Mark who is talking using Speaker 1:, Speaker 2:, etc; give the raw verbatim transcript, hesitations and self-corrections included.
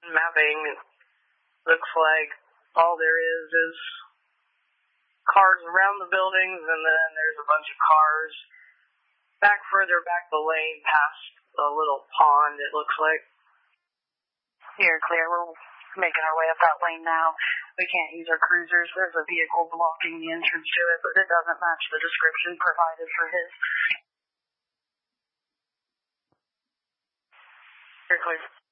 Speaker 1: Mapping, it looks like all there is is cars around the buildings, and then there's a bunch of cars back further back the lane past a little pond, it looks like.
Speaker 2: You're clear. We're making our way up that lane now. We can't use our cruisers. There's a vehicle blocking the entrance to it, but it doesn't match the description provided for his.
Speaker 1: You're clear.